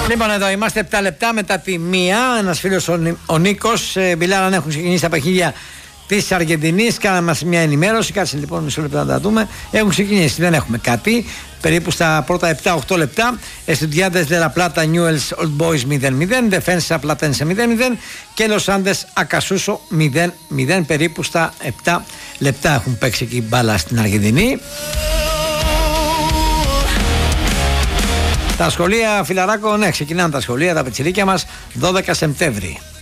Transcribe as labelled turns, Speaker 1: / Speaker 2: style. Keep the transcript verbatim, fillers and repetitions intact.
Speaker 1: Λοιπόν, εδώ είμαστε επτά λεπτά μετά τη μία. Ένας φίλος ο, ο Νίκος ε, μιλάει αν έχουν ξεκινήσει τα παιχνίδια της Αργεντινής. Κάναμε μας μια ενημέρωση. Κάτσε λοιπόν μισό λεπτό να τα δούμε. Έχουν ξεκινήσει, δεν έχουμε κάτι. Περίπου στα πρώτα επτά οχτώ λεπτά. Estudiantes de la Plata Newell's Old Boys μηδέν μηδέν. Defensa Platense μηδέν μηδέν. Και Los Andes Acasuso μηδέν μηδέν. Περίπου στα επτά λεπτά έχουν παίξει εκεί μπάλα στην Αργεντινή. Τα σχολεία, φιλαράκο, ναι, ξεκινάνε τα σχολεία, τα πετσιρίκια μας δώδεκα Σεπτέμβρη.